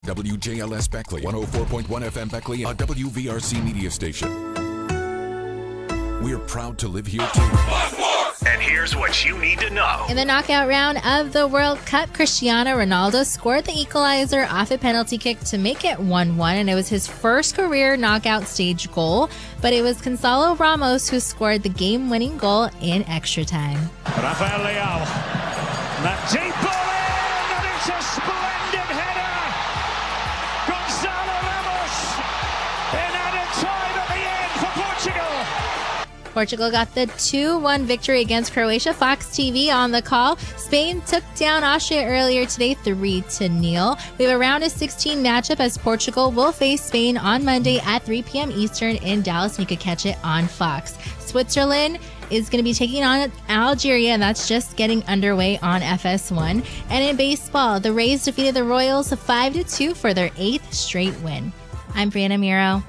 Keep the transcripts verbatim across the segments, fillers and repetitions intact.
W J L S Beckley, one oh four point one F M Beckley, a W V R C media station. We're proud to live here too. And here's what you need to know. In the knockout round of the World Cup, Cristiano Ronaldo scored the equalizer off a penalty kick to make it one one, and it was his first career knockout stage goal. But it was Gonzalo Ramos who scored the game-winning goal in extra time. Rafael Leao. That deep ball in, and it's a splendid header. Gonzalo Ramos in added time at the end for Portugal. Portugal got the two one victory against Croatia. Fox T V on the call. Spain took down Austria earlier today three to nil. We have a round of sixteen matchup as Portugal will face Spain on Monday at three p.m. Eastern in Dallas. And you could catch it on Fox. Switzerland is going to be taking on Algeria, and that's just getting underway on F S one. And in baseball, the Rays defeated the Royals five to two for their eighth straight win. I'm Brianna Miro.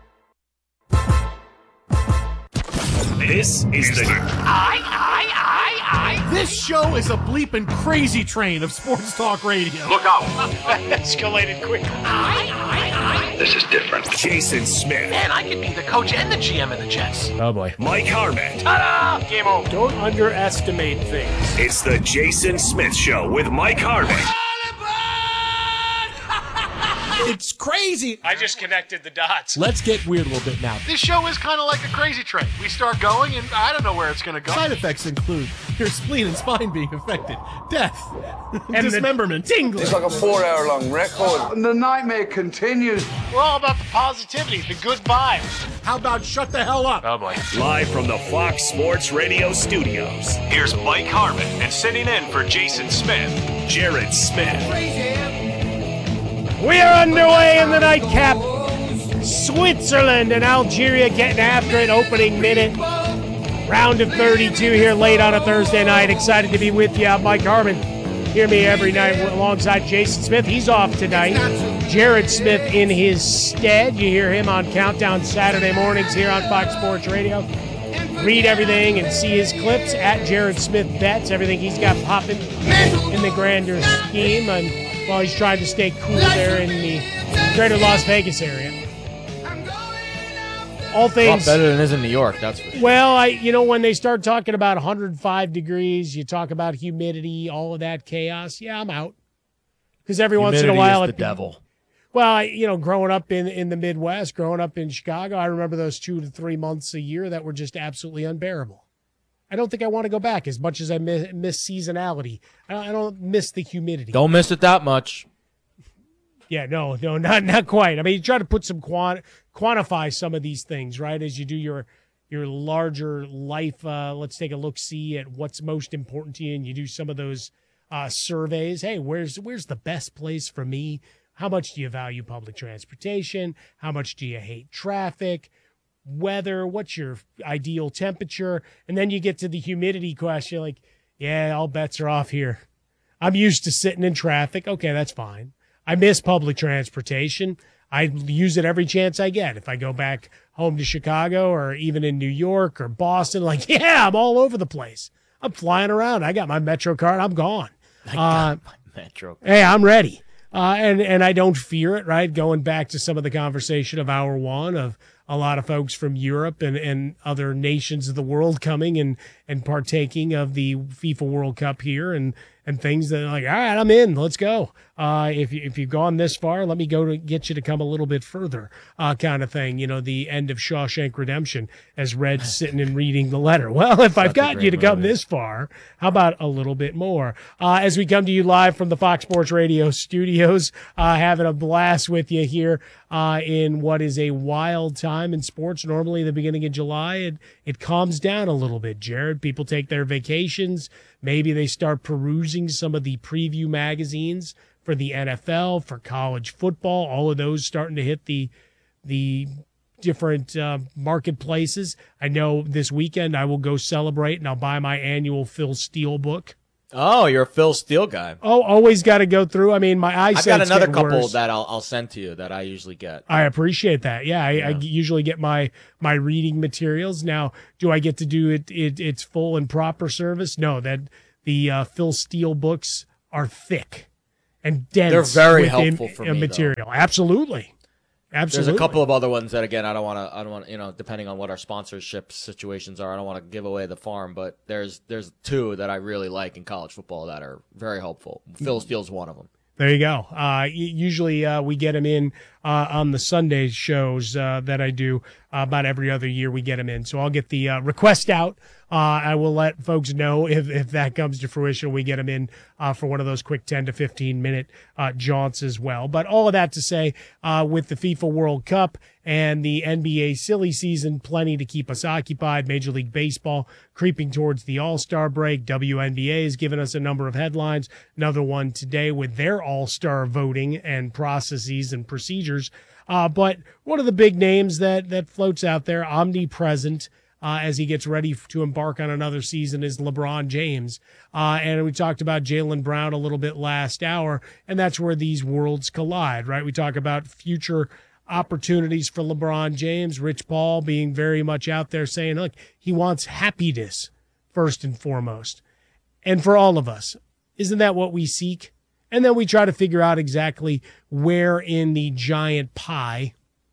This is the I, I, I, I. This show is a bleeping crazy train of sports talk radio. Look out. Escalated quickly. I, I, I. This is different. Jason Smith. Man, I could be the coach and the G M of the Jets. Oh, boy. Mike Harmon. Ta-da! Game over. Don't underestimate things. It's the Jason Smith Show with Mike Harmon. It's crazy. I just connected the dots. Let's get weird a little bit now. This show is kind of like a crazy train. We start going, and I don't know where it's going to go. Side effects include your spleen and spine being affected, death, And dismemberment, tingling. It's like a four-hour-long record. And the nightmare continues. We're all about the positivity, the good vibes. How about shut the hell up? Oh, boy. Live from the Fox Sports Radio studios. Here's Mike Harmon, and sitting in for Jason Smith, Jared Smith. We are underway in the nightcap. Switzerland and Algeria getting after it, opening minute. Round of thirty-two here late on a Thursday night. Excited to be with you. I'm Mike Harmon. Hear me every night alongside Jason Smith. He's off tonight. Jared Smith in his stead. You hear him on Countdown Saturday mornings here on Fox Sports Radio. Read everything and see his clips at Jared Smith Bets. Everything he's got popping in the grander scheme. And while he's trying to stay cool there in the greater Las Vegas area. All things a lot better than it is in New York, that's for sure. Well, I you know, when they start talking about one hundred five degrees, you talk about humidity, all of that chaos, yeah, I'm out. Because every Humidity once in a while... is the it, devil. Well, I, you know, growing up in, in the Midwest, growing up in Chicago, I remember those two to three months a year that were just absolutely unbearable. I don't think I want to go back as much as I miss, miss seasonality. I don't, I don't miss the humidity. Don't miss it that much. Yeah, no, no, not not quite. I mean, you try to put some quant, quantify some of these things, right? As you do your your larger life, uh, let's take a look, see at what's most important to you, and you do some of those uh, surveys. Hey, where's where's the best place for me? How much do you value public transportation? How much do you hate traffic? Weather, what's your ideal temperature? And then you get to the humidity question, like, yeah, all bets are off here. I'm used to sitting in traffic. Okay, that's fine. I miss public transportation. I use it every chance I get. If I go back home to Chicago or even in New York or Boston, like, yeah, I'm all over the place. I'm flying around. I got my Metro card. I'm gone. I got uh, my Metro card. Hey, I'm ready. Uh, and, and I don't fear it, right? Going back to some of the conversation of hour one of a lot of folks from Europe and, and other nations of the world coming and, and partaking of the FIFA World Cup here and, and things that are like, all right, I'm in, let's go. Uh, if you, if you've gone this far, let me go to get you to come a little bit further, uh, kind of thing. You know, the end of Shawshank Redemption as Red's sitting and reading the letter. Well, if I've got you to come this far, how about a little bit more? Uh, as we come to you live from the Fox Sports Radio studios, uh, having a blast with you here, uh, in what is a wild time in sports. Normally the beginning of July, it, it calms down a little bit, Jared. People take their vacations. Maybe they start perusing some of the preview magazines for the N F L, for college football, all of those starting to hit the the different uh, marketplaces. I know this weekend I will go celebrate and I'll buy my annual Phil Steele book. Oh, you're a Phil Steele guy. Oh, always got to go through. I mean, my eyesight's I've got another couple worse. that I'll I'll send to you that I usually get. I appreciate that. Yeah, I, Yeah. I usually get my my reading materials. Now, do I get to do it, it its full and proper service? No, that the uh, Phil Steele books are thick. and dense. They're very with helpful in, for uh, me, material. Absolutely. Absolutely. There's a couple of other ones that, again, I don't want to, I don't want, you know, depending on what our sponsorship situations are, I don't want to give away the farm, but there's there's two that I really like in college football that are very helpful. Phil Steele's one of them. There you go. Uh, usually uh, we get him in uh, on the Sunday shows uh, that I do. Uh, about every other year we get him in. So I'll get the uh, request out. Uh, I will let folks know if, if that comes to fruition. We get him in uh, for one of those quick ten to fifteen minute uh, jaunts as well. But all of that to say, uh, with the FIFA World Cup and the N B A silly season, plenty to keep us occupied. Major League Baseball creeping towards the All-Star break. W N B A has given us a number of headlines. Another one today with their All-Star voting and processes and procedures. Uh, but one of the big names that, that floats out there, omnipresent, Uh, as he gets ready to embark on another season, is LeBron James. Uh, and we talked about Jaylen Brown a little bit last hour, and that's where these worlds collide, right? We talk about future opportunities for LeBron James, Rich Paul being very much out there saying, look, he wants happiness first and foremost. And for all of us, isn't that what we seek? And then we try to figure out exactly where in the giant pie.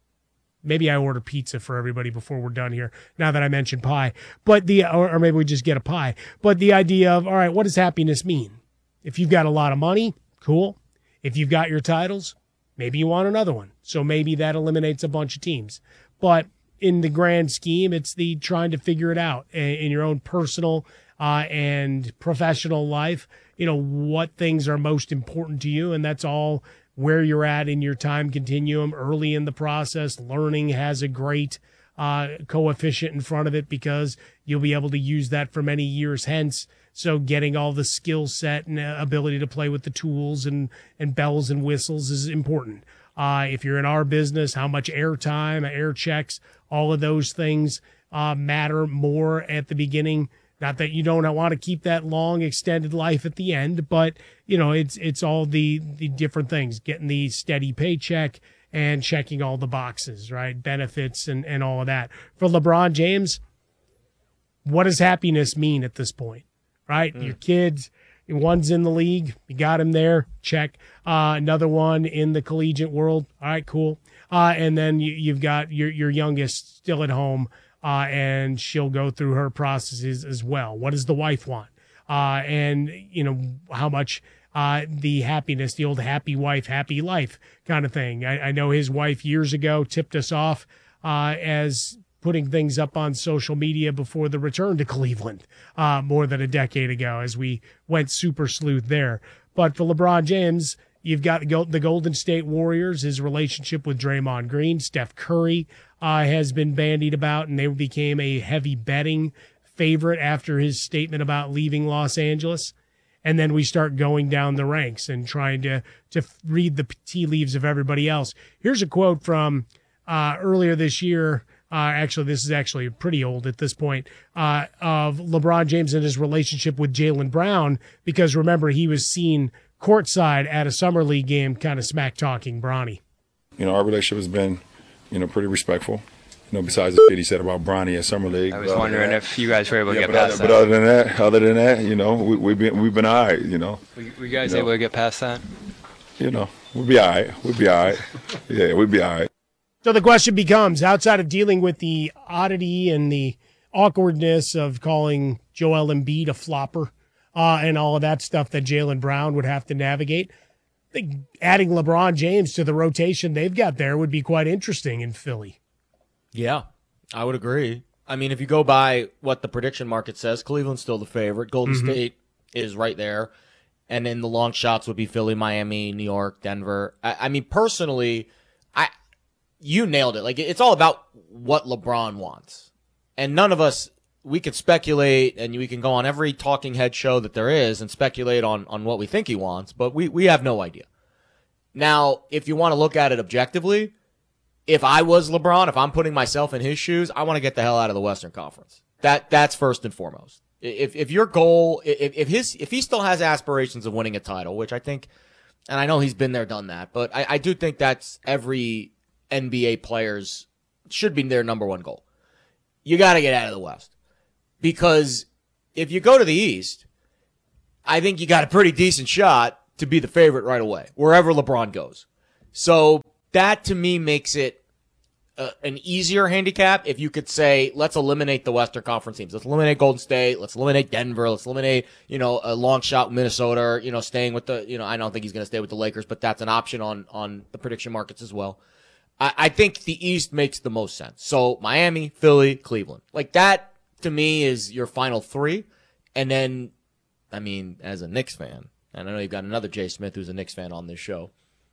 Maybe I order pizza for everybody before we're done here, now that I mentioned pie. But the or, or maybe we just get a pie. But the idea of, all right, what does happiness mean? If you've got a lot of money, cool. If you've got your titles, maybe you want another one. So maybe that eliminates a bunch of teams. But in the grand scheme, it's the trying to figure it out in your own personal uh, and professional life. You know, what things are most important to you, and that's all where you're at in your time continuum early in the process. Learning has a great uh, coefficient in front of it because you'll be able to use that for many years hence. So getting all the skill set and ability to play with the tools and, and bells and whistles is important. Uh, if you're in our business, how much air time, air checks, all of those things uh, matter more at the beginning. Not that you don't want to keep that long extended life at the end, but you know, it's, it's all the, the different things, getting the steady paycheck and checking all the boxes, right? Benefits and, and all of that. For LeBron James, what does happiness mean at this point, right? Mm. Your kids, one's in the league. You got him there. Check. Uh, another one in the collegiate world. All right, cool. Uh, and then you, you've got your, your youngest still at home. Uh, and she'll go through her processes as well. What does the wife want? Uh, and, you know, how much uh, the happiness, the old happy wife, happy life kind of thing. I, I know his wife years ago tipped us off uh, as putting things up on social media before the return to Cleveland uh, more than a decade ago as we went super sleuth there. But for LeBron James, you've got the Golden State Warriors, his relationship with Draymond Green. Steph Curry uh, has been bandied about, and they became a heavy betting favorite after his statement about leaving Los Angeles. And then we start going down the ranks and trying to, to read the tea leaves of everybody else. Here's a quote from uh, earlier this year. Uh, actually, this is actually pretty old at this point, uh, of LeBron James and his relationship with Jaylen Brown, because remember, he was seen courtside at a summer league game kind of smack talking Bronny. You know, our relationship has been, you know, pretty respectful. You know, besides the shit he said about Bronny at summer league. I was wondering that, if you guys were able to yeah, get but past other, that. But other than that, other than that, you know, we, we've been we've been all right. You know. Were you, were you guys you able know, to get past that? You know, we'll be all right. We'll be all right. Yeah, we'll be all right. So the question becomes, outside of dealing with the oddity and the awkwardness of calling Joel Embiid a flopper uh, and all of that stuff that Jaylen Brown would have to navigate, I think adding LeBron James to the rotation they've got there would be quite interesting in Philly. Yeah, I would agree. I mean, if you go by what the prediction market says, Cleveland's still the favorite. Golden mm-hmm. State is right there. And then the long shots would be Philly, Miami, New York, Denver. I, I mean, personally, I you nailed it. Like, it's all about what LeBron wants. And none of us, we could speculate, and we can go on every talking head show that there is and speculate on, on what we think he wants, but we, we have no idea. Now, if you want to look at it objectively, if I was LeBron, if I'm putting myself in his shoes, I want to get the hell out of the Western Conference. That that's first and foremost. If if your goal, if if his if he still has aspirations of winning a title, which I think, and I know he's been there, done that, but I, I do think that's every N B A player's should be their number one goal. You got to get out of the West, because if you go to the East, I think you got a pretty decent shot to be the favorite right away, wherever LeBron goes. So that to me makes it Uh, an easier handicap if you could say, let's eliminate the Western Conference teams. Let's eliminate Golden State. Let's eliminate Denver. Let's eliminate, you know, a long shot Minnesota, you know, staying with the, you know, I don't think he's going to stay with the Lakers, but that's an option on, on the prediction markets as well. I, I think the East makes the most sense. So Miami, Philly, Cleveland. Like that to me is your final three. And then, I mean, as a Knicks fan, and I know you've got another Jay Smith who's a Knicks fan on this show.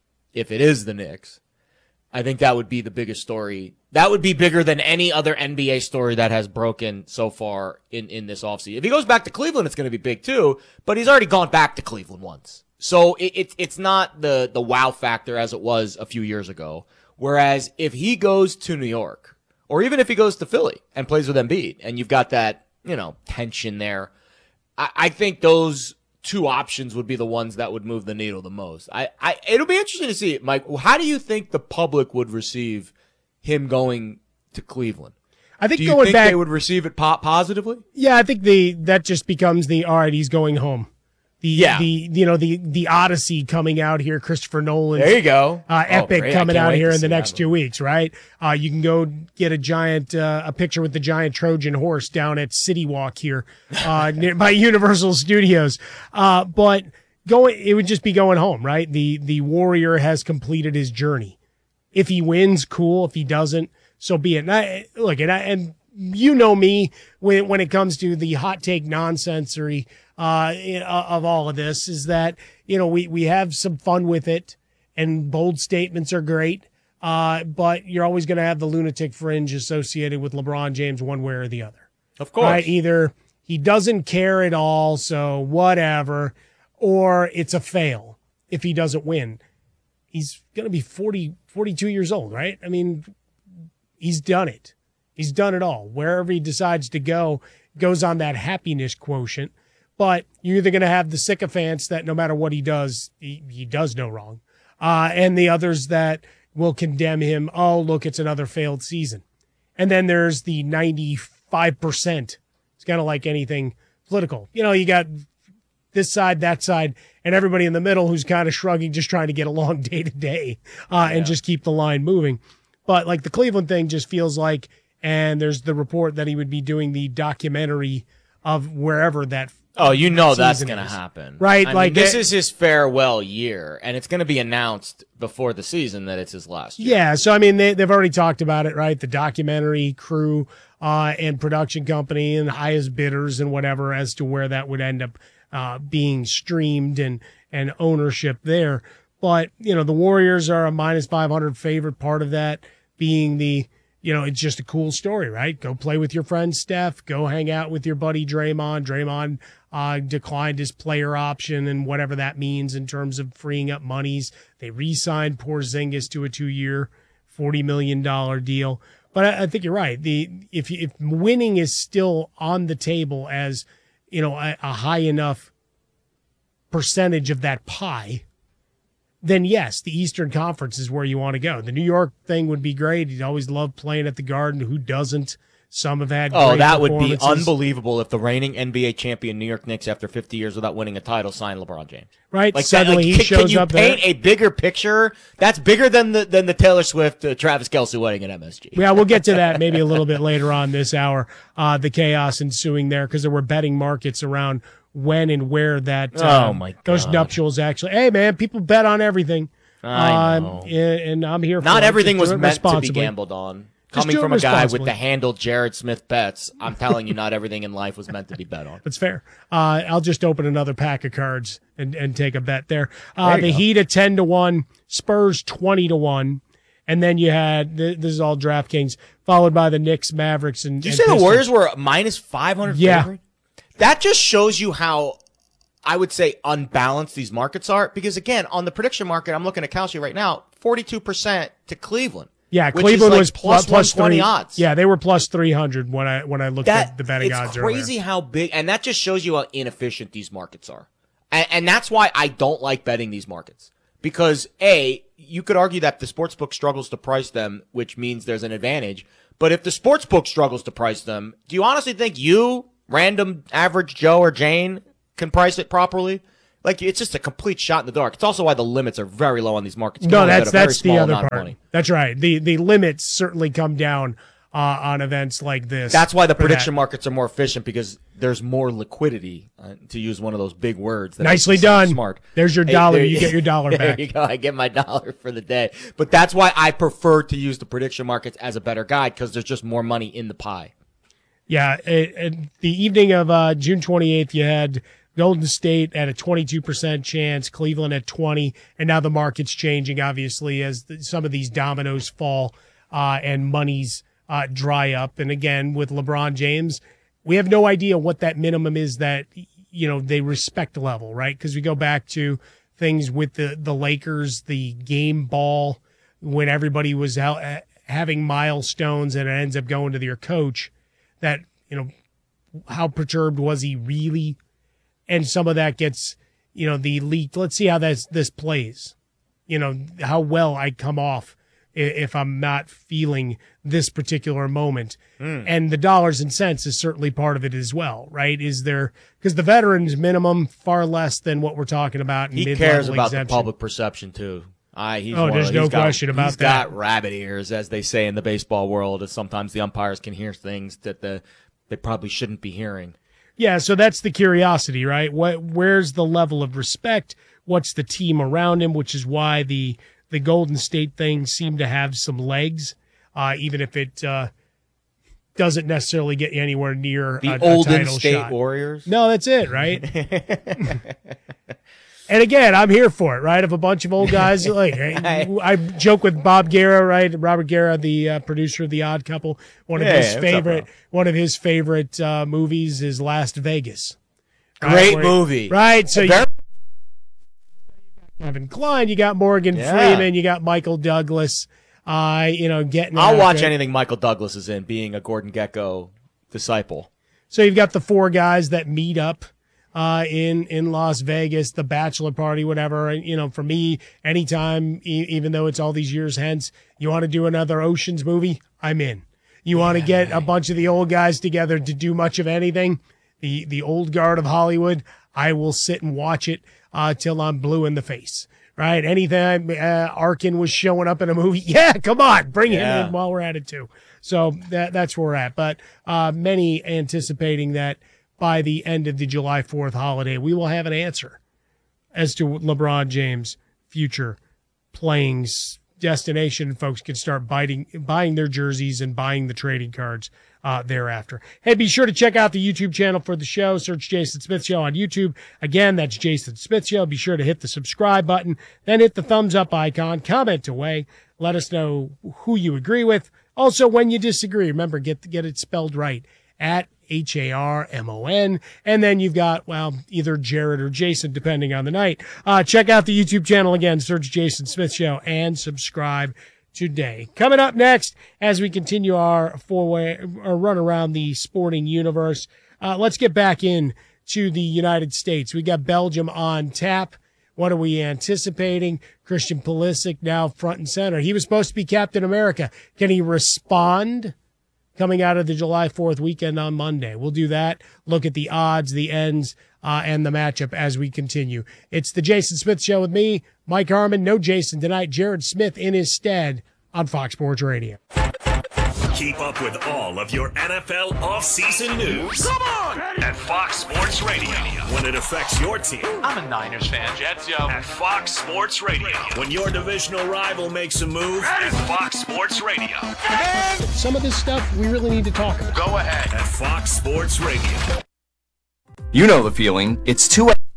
If it is the Knicks, I think that would be the biggest story. That would be bigger than any other N B A story that has broken so far in, in this offseason. If he goes back to Cleveland, it's going to be big too, but he's already gone back to Cleveland once. So it, it, it's not the, the wow factor as it was a few years ago. Whereas if he goes to New York, or even if he goes to Philly and plays with Embiid, and you've got that, you know, tension there, I, I think those two options would be the ones that would move the needle the most. I, I, it'll be interesting to see, Mike. How do you think the public would receive him going to Cleveland? I think do you going think back, they would receive it po- positively? Yeah, I think the that just becomes the all right. He's going home. The yeah. the you know the the Odyssey coming out here. Christopher Nolan. There you go. Uh, oh, epic great. coming out here in the that next movie. two weeks, right? Uh, you can go get a giant uh, a picture with the giant Trojan horse down at City Walk here, uh, near, by Universal Studios. Uh, but going, it would just be going home, right? The the Warrior has completed his journey. If he wins, cool. If he doesn't, so be it. And I, look, and I, and you know me when when it comes to the hot take nonsensory uh, of all of this, is that you know we we have some fun with it, and bold statements are great. Uh, but you're always going to have the lunatic fringe associated with LeBron James one way or the other. Of course. Right? Either he doesn't care at all, so whatever, or it's a fail if he doesn't win. He's going to be forty, forty-two years old, right? I mean, he's done it. He's done it all. Wherever he decides to go, goes on that happiness quotient. But you're either going to have the sycophants that no matter what he does, he, he does no wrong, uh, and the others that will condemn him. Oh, look, it's another failed season. And then there's the ninety-five percent. It's kind of like anything political. You know, you got this side, that side, and everybody in the middle who's kind of shrugging, just trying to get along day to day uh, and just keep the line moving. But like the Cleveland thing just feels like, and there's the report that he would be doing the documentary of wherever that. Oh, you know season that's going to is. happen. Right? I like mean, this it- is his farewell year, and it's going to be announced before the season that it's his last year. Yeah, so I mean, they, they've already talked about it, right? The documentary crew uh, and production company and highest bidders and whatever as to where that would end up uh, being streamed and, and ownership there. But, you know, the Warriors are a minus five hundred favorite, part of that being the, you know, it's just a cool story, right? Go play with your friend Steph. Go hang out with your buddy Draymond. Draymond uh, declined his player option and whatever that means in terms of freeing up monies. They re-signed Porzingis to a two-year, forty million dollars deal. But I, I think you're right. The if if winning is still on the table as, you know, a, a high enough percentage of that pie, then yes, the Eastern Conference is where you want to go. The New York thing would be great. He'd always loved playing at the Garden. Who doesn't? Some have had Oh, great that would be performances. unbelievable if the reigning N B A champion New York Knicks, after fifty years without winning a title, signed LeBron James. Right? Like Suddenly that, like, he can, shows can you up there. paint a bigger picture? That's bigger than the than the Taylor Swift, uh, Travis Kelce wedding at M S G. Yeah, we'll get to that maybe a little bit later on this hour, uh, the chaos ensuing there, because there were betting markets around when and where that uh, Oh, my those God. nuptials actually. Hey, man, people bet on everything. I Um, know. and, and I'm here for Not it. everything Just was do it meant to be responsibly. gambled on. Just Coming do it from a guy with responsibly. the handle Jared Smith Bets, I'm telling you, not everything in life was meant to be bet on. That's fair. Uh, I'll just open another pack of cards and, and take a bet there. Uh, There you the go. Heat at ten to one, Spurs twenty to one. And then you had, th- this is all DraftKings, followed by the Knicks, Mavericks, and Did you and say the Pistons. Warriors were minus five hundred Yeah. favorite? That just shows you how, I would say, unbalanced these markets are. Because, again, on the prediction market, I'm looking at Kalshi right now, forty-two percent to Cleveland. Yeah, which Cleveland is like was plus plus one twenty three odds. Yeah, they were plus three hundred when I when I looked That, at the betting it's odds crazy earlier. how big, and that just shows you how inefficient these markets are. And, and that's why I don't like betting these markets. Because, A, you could argue that the sportsbook struggles to price them, which means there's an advantage. But if the sportsbook struggles to price them, do you honestly think you, random average Joe or Jane, can price it properly? Like, it's just a complete shot in the dark. It's also why the limits are very low on these markets. No, that's that's the other part. Money. That's right. The the limits certainly come down uh, on events like this. That's why the prediction that. markets are more efficient, because there's more liquidity, uh, to use one of those big words. That Nicely done. Smart. There's your Hey, dollar. there, you get your dollar there back. There you go. I get my dollar for the day. But that's why I prefer to use the prediction markets as a better guide, because there's just more money in the pie. Yeah. It, it, the evening of uh, June twenty-eighth, you had Golden State at a twenty-two percent chance, Cleveland at twenty, and now the market's changing, obviously, as the, some of these dominoes fall uh, and monies uh, dry up. And again, with LeBron James, we have no idea what that minimum is that, you know, they respect level, right? Because we go back to things with the, the Lakers, the game ball, when everybody was ha- having milestones and it ends up going to their coach, that, you know, how perturbed was he really? And some of that gets, you know, the leak. Let's see how this this plays. You know, how well I come off if I'm not feeling this particular moment. Mm. And the dollars and cents is certainly part of it as well, right? Is there, because the veterans minimum far less than what we're talking about. In he mid-level cares about exemption. the public perception too. I, he's oh, one there's of, no he's question got, about he's that. He's got rabbit ears, as they say in the baseball world, as sometimes the umpires can hear things that the they probably shouldn't be hearing. Yeah, so that's the curiosity, right? What, where's the level of respect? What's the team around him? Which is why the the Golden State thing seemed to have some legs, uh, even if it uh, doesn't necessarily get you anywhere near the a, a Golden title State shot. Warriors. No, that's it, right? And again, I'm here for it, right? If a bunch of old guys, like I joke with Bob Guerra, right? Robert Guerra, the uh, producer of The Odd Couple, one of yeah, his favorite, one of his favorite uh, movies is Last Vegas. Great right? Where, movie, right? So you got Kevin Kline, you got Morgan yeah. Freeman, you got Michael Douglas. Uh, you know, getting. I'll watch there. anything Michael Douglas is in, being a Gordon Gekko disciple. So you've got the four guys that meet up. Uh, in, in Las Vegas, the bachelor party, whatever. And, you know, for me, anytime, e- even though it's all these years hence, you want to do another Ocean's movie, I'm in. You want to yeah. get a bunch of the old guys together to do much of anything, the, the old guard of Hollywood, I will sit and watch it, uh, till I'm blue in the face, right? Anytime, uh, Arkin was showing up in a movie, yeah, come on, bring yeah. him in while we're at it too. So that, that's where we're at. But, uh, many anticipating that by the end of the July fourth holiday, we will have an answer as to LeBron James' future playing destination. Folks can start biting, buying their jerseys and buying the trading cards uh, thereafter. Hey, be sure to check out the YouTube channel for the show. Search Jason Smith Show on YouTube. Again, that's Jason Smith Show. Be sure to hit the subscribe button, then hit the thumbs up icon, comment away. Let us know who you agree with. Also, when you disagree, remember, get, get it spelled right, at H A R M O N. And then you've got, well, either Jared or Jason, depending on the night. Uh, check out the YouTube channel again, search Jason Smith Show, and subscribe today. Coming up next, as we continue our four-way, our run around the sporting universe, uh, let's get back in to the United States. We got Belgium on tap. What are we anticipating? Christian Pulisic now front and center. He was supposed to be Captain America. Can he respond coming out of the July fourth weekend on Monday? We'll do that. Look at the odds, the ends, uh, and the matchup as we continue. It's the Jason Smith Show with me, Mike Harmon. No Jason tonight. Jared Smith in his stead on Fox Sports Radio. Keep up with all of your N F L offseason news. Come on! At Fox Sports Radio. When it affects your team. I'm a Niners fan, Jets, yo. At Fox Sports Radio. When your divisional rival makes a move. At Fox Sports Radio. And some of this stuff we really need to talk about. Go ahead. At Fox Sports Radio. You know the feeling. It's two